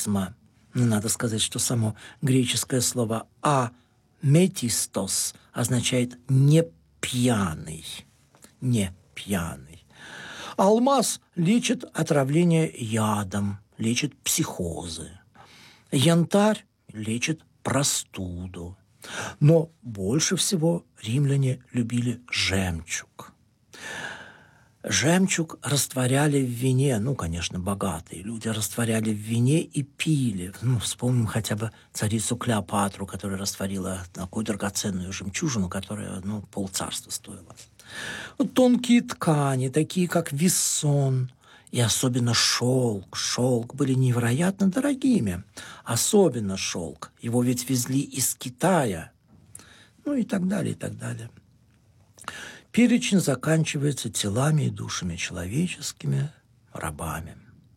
метизма. Но надо сказать, что само греческое слово «аметистос» означает «не пьяный». Не пьяный. Алмаз лечит отравление ядом, лечит психозы. Янтарь лечит простуду. Но больше всего римляне любили жемчуг. Жемчуг растворяли в вине, конечно, богатые люди растворяли в вине и пили. Вспомним хотя бы царицу Клеопатру, которая растворила такую драгоценную жемчужину, которая, полцарства стоила. Тонкие ткани, такие как виссон, и особенно шелк. Шелк были невероятно дорогими. Особенно шелк. Его ведь везли из Китая. И так далее, и так далее. Перечень заканчивается телами и душами человеческими, рабами.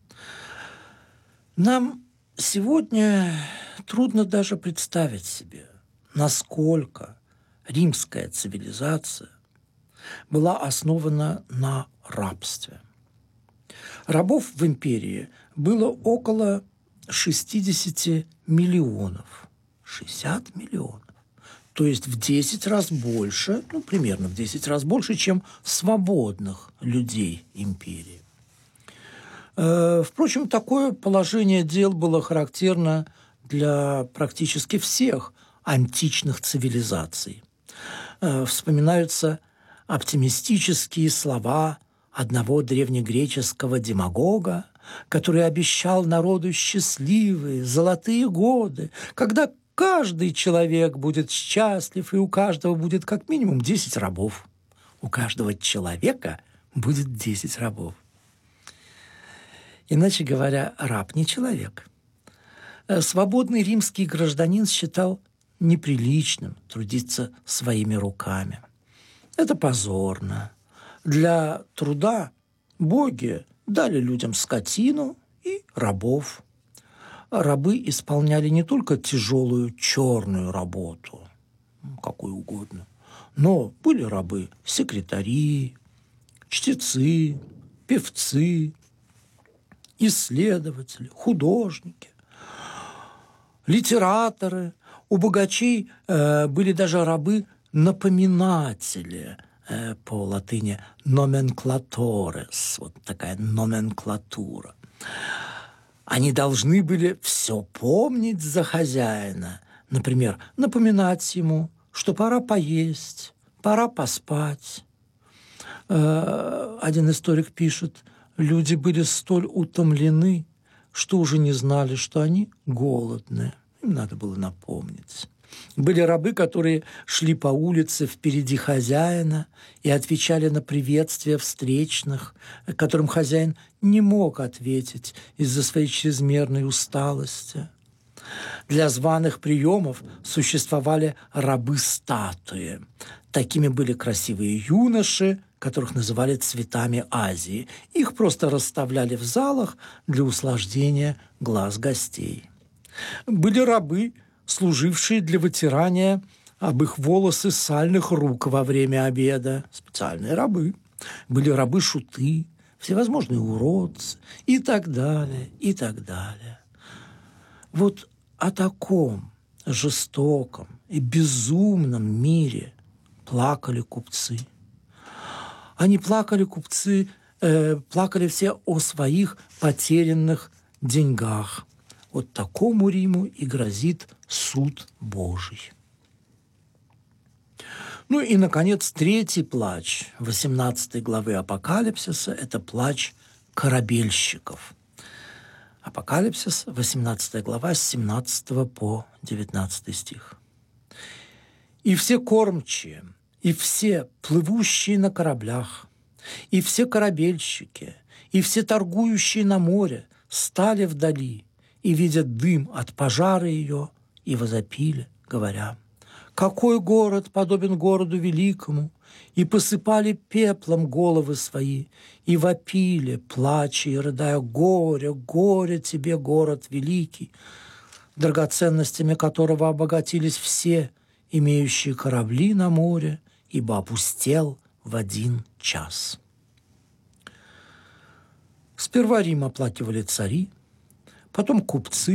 Нам сегодня трудно даже представить себе, насколько римская цивилизация была основана на рабстве. Рабов в империи было около 60 миллионов. 60 миллионов. То есть в 10 раз больше, примерно в 10 раз больше, чем свободных людей империи. Впрочем, такое положение дел было характерно для практически всех античных цивилизаций. Вспоминаются оптимистические слова одного древнегреческого демагога, который обещал народу счастливые, золотые годы, когда каждый человек будет счастлив, и у каждого будет как минимум 10 рабов. У каждого человека будет 10 рабов. Иначе говоря, раб не человек. Свободный римский гражданин считал неприличным трудиться своими руками. Это позорно. Для труда боги дали людям скотину и рабов. Рабы исполняли не только тяжелую черную работу, какую угодно, но были рабы секретари, чтецы, певцы, исследователи, художники, литераторы. У богачей были даже рабы-напоминатели, по латыни «nomenclatores», вот такая номенклатура. Они должны были все помнить за хозяина. Например, напоминать ему, что пора поесть, пора поспать. Один историк пишет, люди были столь утомлены, что уже не знали, что они голодны. Им надо было напомнить. Были рабы, которые шли по улице впереди хозяина и отвечали на приветствия встречных, которым хозяин не мог ответить из-за своей чрезмерной усталости. Для званых приемов существовали рабы-статуи. Такими были красивые юноши, которых называли цветами Азии. Их просто расставляли в залах для услаждения глаз гостей. Были рабы, служившие для вытирания об их волосы сальных рук во время обеда. Специальные рабы. Были рабы-шуты, всевозможные уродцы и так далее, и так далее. Вот о таком жестоком и безумном мире плакали купцы. Они плакали, купцы, плакали все о своих потерянных деньгах. Вот такому Риму и грозит суд Божий. И, наконец, третий плач 18 главы Апокалипсиса – это плач корабельщиков. Апокалипсис, 18 глава, с 17 по 19 стих. «И все кормчие, и все плывущие на кораблях, и все корабельщики, и все торгующие на море стали вдали, и видят дым от пожара ее, и возопили, говоря: какой город подобен городу великому? И посыпали пеплом головы свои, и вопили, плача и рыдая: горе, горе тебе, город великий, драгоценностями которого обогатились все, имеющие корабли на море, ибо опустел в 1 час». Сперва Рим оплакивали цари, потом купцы,